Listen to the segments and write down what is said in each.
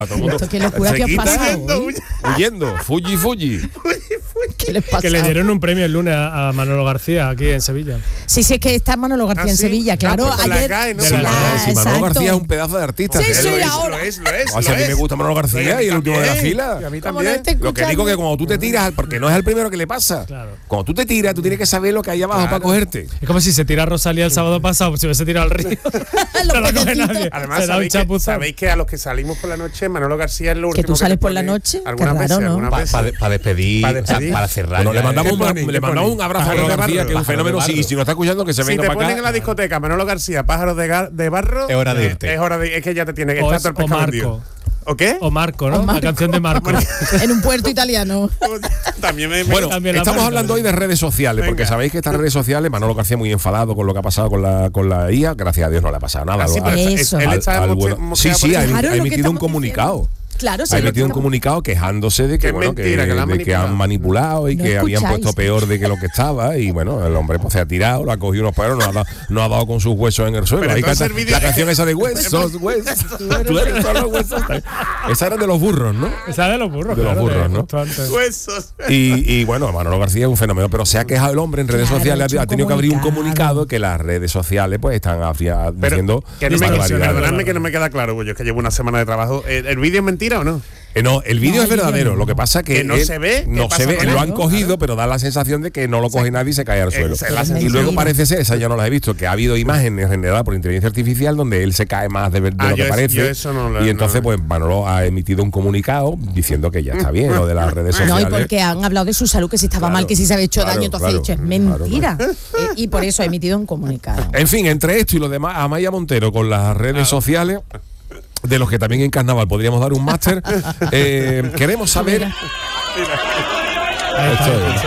A todo el mundo Qué locura que os pasa huyendo, Fuji. ¿Qué les pasa? Que le dieron un premio el lunes a Manolo García aquí en Sevilla. Sí, es que está Manolo García en Sevilla, claro. Pues ayer CAE, ¿no? Sí, Manolo exacto. García es un pedazo de artista. Sí, ¿sí? sí, Lo ahora. Lo es. O sea, a mí me gusta Manolo García y el último de la fila. Y a mí Como también. no esté Lo que digo que cuando tú te tiras, porque no es el primero que le pasa. Claro. Cuando tú te tiras, tú tienes que saber lo que hay abajo para cogerte. Es como si se tira Rosalía el sábado pasado, si hubiese tirado al río. Los No la coge pececitos. nadie. Además, Se da un chapuzón. sabéis que a los que salimos por la noche, Manolo García es lo último tú sales le por la pone noche, algunas qué veces, raro, ¿no? algunas veces. Para despedir, Pa' despedir. para cerrar. Bueno, le ya, mandamos, ¿qué pone? le ¿Qué mandamos pone? un abrazo a Pájaro Manolo de García, barro. que es un Pájaro de fenómeno. barro. Si nos está escuchando, que se Si venga te para ponen acá. en la discoteca Manolo García, pájaros de barro, Es hora de irte. Es hora de, es que ya te tiene que O estar todo el o pescado vendido. Marco. ¿O qué? O Marco, ¿no? O Marco. La canción de Marco. En un puerto italiano. También me Bueno, También la estamos marca. hablando hoy de redes sociales, porque Venga. sabéis que estas redes sociales, Manolo García muy enfadado con lo que ha pasado con la IA, gracias a Dios no le ha pasado nada. Así, pero Eso. él está Al moche- bueno. mocheado Sí, por ha eso. Claro, lo que emitido un estamos comunicado. diciendo. Claro, sí, Ha lo emitido un que- comunicado quejándose de que, Que es bueno, mentira, que la han de que han manipulado y No que habían escucháis. puesto peor de que lo que estaba. Y bueno, el hombre pues se ha tirado, lo ha cogido unos pelos, no ha dado con sus huesos en el suelo. Pero Ahí entonces canta el vídeo- la canción esa de huesos, tú eres solo huesos. Esa era de los burros, ¿no? Esa de los burros, De los claro, burros, ¿no? justo antes. Huesos. Y bueno, Manolo García es un fenómeno, pero se ha quejado el hombre en redes Claro, sociales, ha hecho ha un tenido que abrir un comunicado. comunicado que las redes sociales pues están Pero diciendo que no me, barbaridades. perdonadme que no me queda claro, pues yo es que llevo una semana de trabajo. ¿El vídeo es mentira o no? No, el vídeo No, es el vídeo verdadero. no. Lo que pasa Que no se ve, No ¿qué pasa se ve. con Lo él? han cogido, pero da la sensación de que no lo coge nadie y se cae al suelo. esa es la Y sensación. luego parece ser, esa ya no la he visto, que ha habido imágenes generadas por inteligencia artificial donde él se cae más de lo que yo parece. eso no lo- Y entonces, no. pues Manolo ha emitido un comunicado diciendo que ya está bien lo de las redes No, sociales. y porque han hablado de su salud, que si estaba Claro, mal, que si se había hecho claro, daño, entonces claro, ha dicho, es claro, mentira. Y por eso ha emitido un comunicado. En fin, entre esto y lo demás, Amaya Montero con las redes sociales, de los que también en carnaval podríamos dar un máster, queremos saber. Ahí está, Esto es.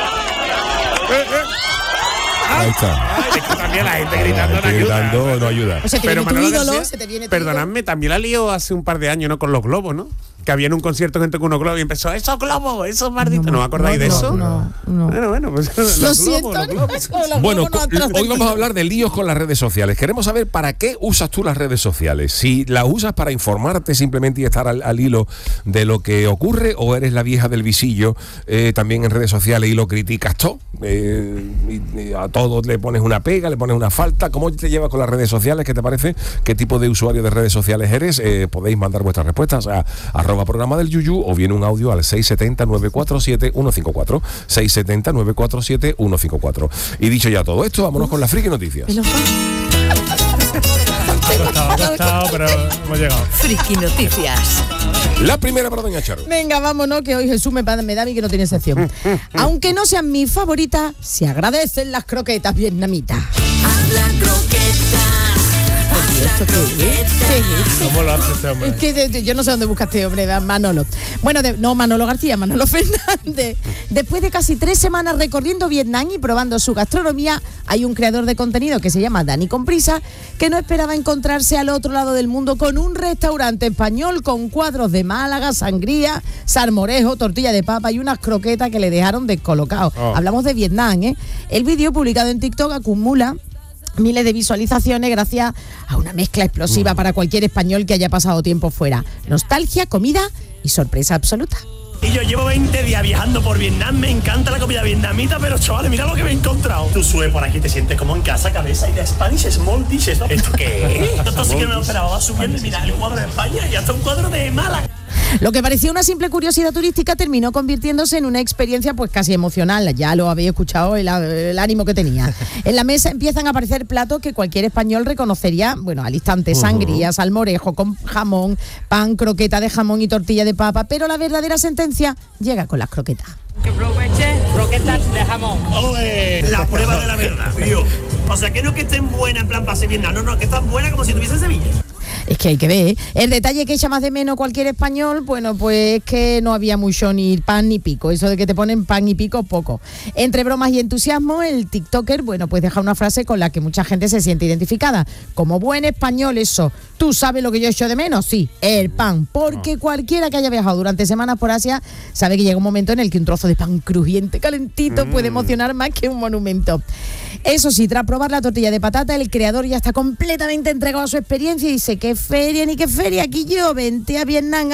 Ahí está. Es que también la gente La gritando no gente ayuda. gritando no ayuda. O sea, te Pero viene tu Manolo ídolo, García, se te viene tu perdonadme, también la lío hace un par de años, ¿no? Con los globos, ¿no? Que había en un concierto gente con unos globos y empezó, esos globos, esos malditos. ¿No, me acordáis de eso? No. Bueno, pues los Lo globos, siento. los globos. Bueno, hoy vamos a hablar de líos con las redes sociales. Queremos saber para qué usas tú las redes sociales. Si las usas para informarte simplemente y estar al hilo de lo que ocurre, o eres la vieja del visillo también en redes sociales y lo criticas todo. Y a todo le pones una pega, le pones una falta. ¿Cómo te llevas con las redes sociales? ¿Qué te parece? ¿Qué tipo de usuario de redes sociales eres? Podéis mandar vuestras respuestas a @programa del Yuyu o viene un audio al 670-947-154. 670-947-154. Y dicho ya todo esto, vámonos con la friki noticias. Ha costado, pero hemos llegado. Friki Noticias. La primera para doña Charo. Venga, vámonos, que hoy Jesús me da a mí que no tiene sección. Aunque no sean mis favoritas, se agradecen las croquetas vietnamitas. Habla croqueta. ¿Esto qué es? ¿Qué es esto? ¿Cómo lo hace este hombre? Es que yo no sé dónde busca este hombre, Manolo. Bueno, no Manolo García, Manolo Fernández. Después de casi 3 semanas recorriendo Vietnam y probando su gastronomía, hay un creador de contenido que se llama Dani Comprisa, que no esperaba encontrarse al otro lado del mundo con un restaurante español con cuadros de Málaga, sangría, salmorejo, tortilla de papa y unas croquetas que le dejaron descolocado. Hablamos de Vietnam, ¿eh? El vídeo publicado en TikTok acumula miles de visualizaciones gracias a una mezcla explosiva para cualquier español que haya pasado tiempo fuera. Nostalgia, comida y sorpresa absoluta. Y yo llevo 20 días viajando por Vietnam, me encanta la comida vietnamita, pero chavales, mira lo que me he encontrado. Tú subes por aquí, te sientes como en casa, cabeza, y de Spanish Small Dishes, ¿no? ¿Esto qué es? Esto sí que no me lo esperaba, va subiendo y mira el cuadro de España y hasta un cuadro de Málaga. Lo que parecía una simple curiosidad turística terminó convirtiéndose en una experiencia pues casi emocional. Ya lo habéis escuchado, el ánimo que tenía. En la mesa empiezan a aparecer platos que cualquier español reconocería, bueno, al instante: sangría, salmorejo con jamón, pan, croqueta de jamón y tortilla de papa. Pero la verdadera sentencia llega con las croquetas. Que aproveche croquetas de jamón. ¡Ole! La prueba de la verdad, tío. O sea, que no que estén buenas en plan pase Vietnam, no, que están buenas como si estuviese en Sevilla. Es que hay que ver, ¿eh? El detalle que echa más de menos cualquier español, bueno, pues es que no había mucho ni pan ni pico. Eso de que te ponen pan y pico, poco. Entre bromas y entusiasmo, el tiktoker, bueno, pues deja una frase con la que mucha gente se siente identificada. Como buen español, eso. ¿Tú sabes lo que yo echo de menos? Sí, el pan. Porque cualquiera que haya viajado durante semanas por Asia sabe que llega un momento en el que un trozo de pan crujiente, calentito, puede emocionar más que un monumento. Eso sí, tras probar la tortilla de patata, el creador ya está completamente entregado a su experiencia y dice: ¿qué feria ni qué feria? Aquí yo, vente a Vietnam